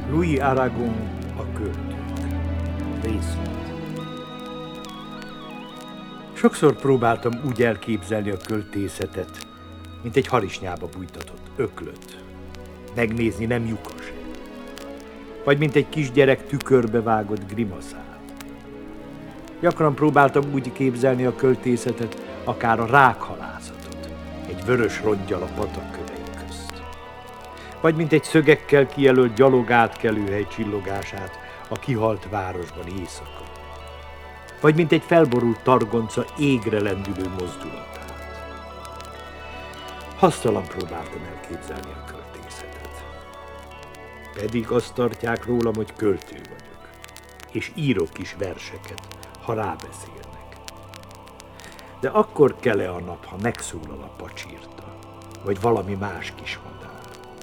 Louis Aragon, a költők. Részlet. Sokszor próbáltam úgy elképzelni a költészetet, mint egy harisnyába bújtatott öklöt. Megnézni nem lyukas. Vagy mint egy kisgyerek tükörbe vágott grimaszát. Gyakran próbáltam úgy képzelni a költészetet, akár a rákhalászatot, egy vörös rongyal a patakkövei közt. Vagy mint egy szögekkel kijelölt gyalogátkelőhely csillogását a kihalt városban éjszaka. Vagy mint egy felborult targonca égre lendülő mozdulatát. Hasztalan próbáltam elképzelni a költészetet. Pedig azt tartják rólam, hogy költő vagyok, és írok is verseket, ha rábeszélnek. De akkor kell-e a nap, ha megszólal a pacsirta, vagy valami más kis madár?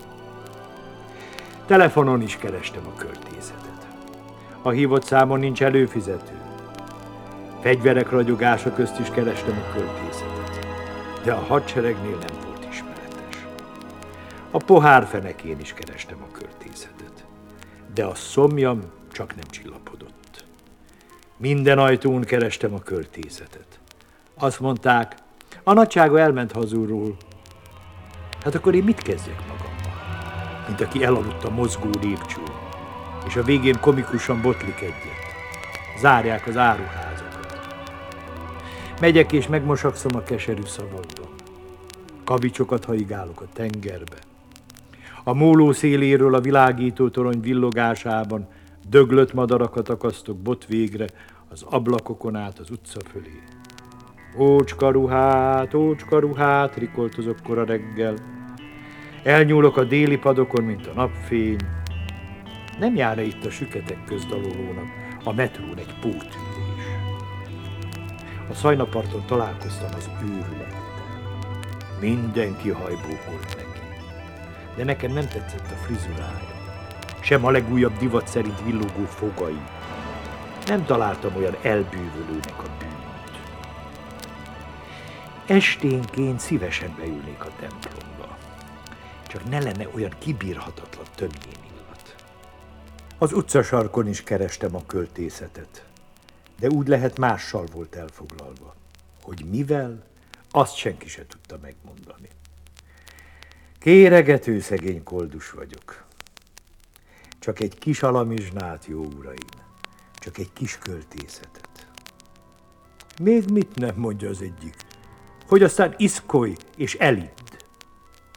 Telefonon is kerestem a költészetet. A hívott számon nincs előfizető. Fegyverek ragyogása közt is kerestem a költészetet, de a hadseregnél nem volt ismeretes. A pohár fenekén is kerestem a költészetet, de a szomjam csak nem csillapodott. Minden ajtón kerestem a költészetet. Azt mondták, a nagysága elment hazulról. Hát akkor én mit kezdjek magammal? Mint aki elaludt a mozgó lépcsőn, és a végén komikusan botlik egyet. Zárják az áruházakat. Megyek és megmosakszom a keserű szavakban. Kavicsokat haigálok a tengerbe. A móló széléről a világító torony villogásában döglött madarakat akasztok botvégre az ablakokon át az utca fölé. Ócska ruhát, rikoltozok kora reggel. Elnyúlok a déli padokon, mint a napfény. Nem jár itt a süketek közdalolónak a metrón egy pótülés. A Szajnaparton találkoztam az őrülettel. Mindenki hajbókolt neki. De nekem nem tetszett a frizurája. Sem a legújabb divat szerint villogó fogai. Nem találtam olyan elbűvölőnek a bűnt. Esténként szívesen beülnék a templomba. Csak ne lenne olyan kibírhatatlan tömjén illat. Az utcasarkon is kerestem a költészetet, de úgy lehet mással volt elfoglalva. Hogy mivel, azt senki se tudta megmondani. Kéregető szegény koldus vagyok. Csak egy kis alamizsnát, jó uraim, csak egy kis költészetet. Még mit nem mondja az egyik, hogy aztán iszkolj és elint.